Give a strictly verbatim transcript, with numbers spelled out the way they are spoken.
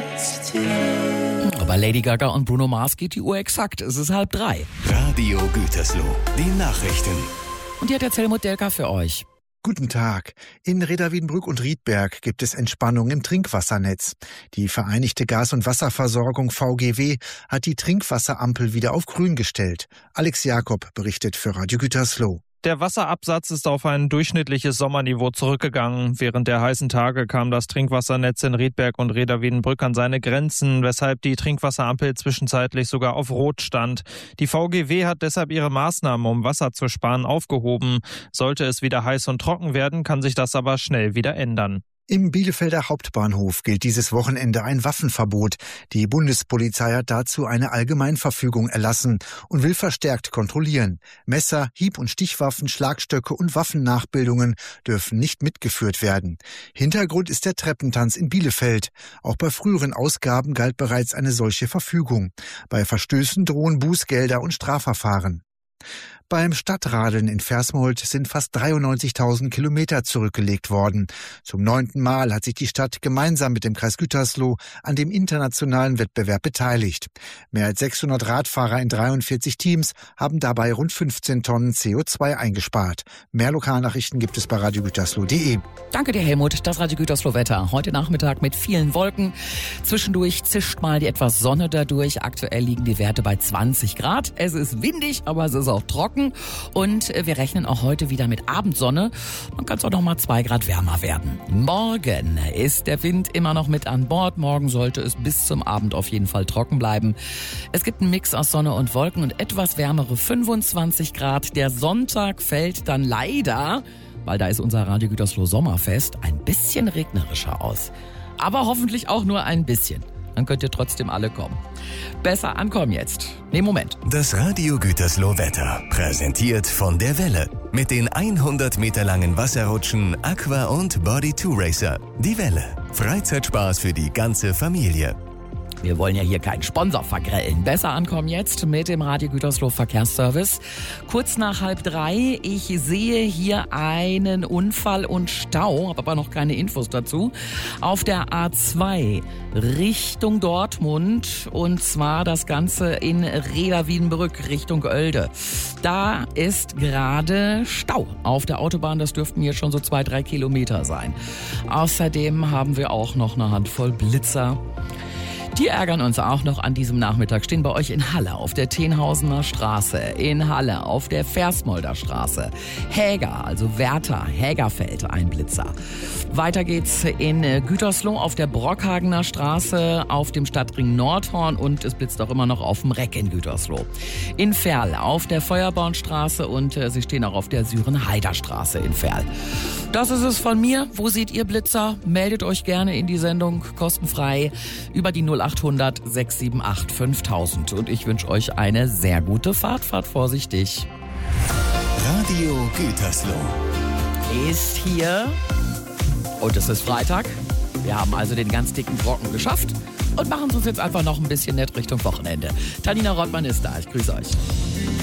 Aber Lady Gaga und Bruno Mars geht die Uhr exakt. Es ist halb drei. Radio Gütersloh, die Nachrichten. Und die hat jetzt Helmut Delka für euch. Guten Tag. In Reda-Wiedenbrück und Riedberg gibt es Entspannung im Trinkwassernetz. Die Vereinigte Gas- und Wasserversorgung V G W hat die Trinkwasserampel wieder auf grün gestellt. Alex Jakob berichtet für Radio Gütersloh. Der Wasserabsatz ist auf ein durchschnittliches Sommerniveau zurückgegangen. Während der heißen Tage kam das Trinkwassernetz in Riedberg und Reda-Wiedenbrück an seine Grenzen, weshalb die Trinkwasserampel zwischenzeitlich sogar auf Rot stand. Die V G W hat deshalb ihre Maßnahmen, um Wasser zu sparen, aufgehoben. Sollte es wieder heiß und trocken werden, kann sich das aber schnell wieder ändern. Im Bielefelder Hauptbahnhof gilt dieses Wochenende ein Waffenverbot. Die Bundespolizei hat dazu eine Allgemeinverfügung erlassen und will verstärkt kontrollieren. Messer, Hieb- und Stichwaffen, Schlagstöcke und Waffennachbildungen dürfen nicht mitgeführt werden. Hintergrund ist der Treppentanz in Bielefeld. Auch bei früheren Ausgaben galt bereits eine solche Verfügung. Bei Verstößen drohen Bußgelder und Strafverfahren. Beim Stadtradeln in Versmold sind fast dreiundneunzigtausend Kilometer zurückgelegt worden. Zum neunten Mal hat sich die Stadt gemeinsam mit dem Kreis Gütersloh an dem internationalen Wettbewerb beteiligt. Mehr als sechshundert Radfahrer in dreiundvierzig Teams haben dabei rund fünfzehn Tonnen C O zwei eingespart. Mehr Lokalnachrichten gibt es bei radio gütersloh punkt de. Danke dir, Helmut. Das Radio Gütersloh Wetter. Heute Nachmittag mit vielen Wolken. Zwischendurch zischt mal die etwas Sonne dadurch. Aktuell liegen die Werte bei zwanzig Grad. Es ist windig, aber es ist auch trocken. Und wir rechnen auch heute wieder mit Abendsonne. Dann kann es auch noch mal zwei Grad wärmer werden. Morgen ist der Wind immer noch mit an Bord. Morgen sollte es bis zum Abend auf jeden Fall trocken bleiben. Es gibt einen Mix aus Sonne und Wolken und etwas wärmere fünfundzwanzig Grad. Der Sonntag fällt dann leider, weil da ist unser Radio Gütersloh Sommerfest, ein bisschen regnerischer aus. Aber hoffentlich auch nur ein bisschen. Dann könnt ihr trotzdem alle kommen. Besser ankommen jetzt. Nee, Moment. Das Radio Gütersloh Wetter, präsentiert von der Welle. Mit den hundert Meter langen Wasserrutschen Aqua und Body zwei Racer. Die Welle. Freizeitspaß für die ganze Familie. Wir wollen ja hier keinen Sponsor vergrellen. Besser ankommen jetzt mit dem Radio Gütersloh Verkehrsservice. Kurz nach halb drei. Ich sehe hier einen Unfall und Stau, habe aber noch keine Infos dazu. Auf der A zwei Richtung Dortmund und zwar das Ganze in Reda-Wiedenbrück Richtung Oelde. Da ist gerade Stau auf der Autobahn. Das dürften hier schon so zwei, drei Kilometer sein. Außerdem haben wir auch noch eine Handvoll Blitzer. Die ärgern uns auch noch an diesem Nachmittag. Stehen bei euch in Halle auf der Tenhausener Straße, in Halle auf der Versmolder Straße, Häger, also Werther, Hägerfeld, ein Blitzer. Weiter geht's in Gütersloh auf der Brockhagener Straße, auf dem Stadtring Nordhorn und es blitzt auch immer noch auf dem Reck in Gütersloh. In Verl auf der Feuerbornstraße und äh, sie stehen auch auf der Sürenheider Straße in Verl. Das ist es von mir. Wo seht ihr Blitzer? Meldet euch gerne in die Sendung kostenfrei über die null achthundert sechs sieben acht fünftausend. Und ich wünsche euch eine sehr gute Fahrt. Fahrt vorsichtig. Radio Gütersloh Ist hier und es ist Freitag. Wir haben also den ganz dicken Brocken geschafft und machen es uns jetzt einfach noch ein bisschen nett Richtung Wochenende. Tanina Rottmann ist da. Ich grüße euch.